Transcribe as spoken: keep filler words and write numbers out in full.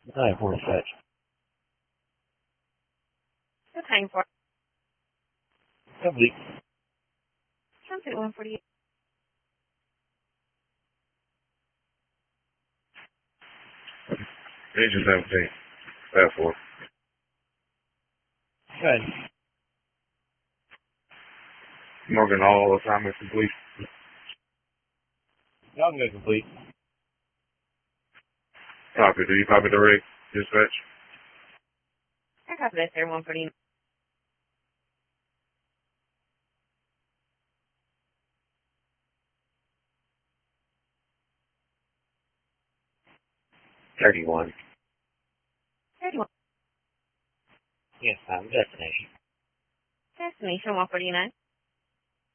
nine four dispatch. Good time for Complete. Transit one forty-eight. Engine seventeen. Fast four. Go ahead. Marking all assignments complete. Y'all can go complete. Copy. Do you copy the rig? Dispatch. I copy that, sir. one forty-nine. thirty-one. thirty-one. Yes, I'm destination. Destination one forty-nine.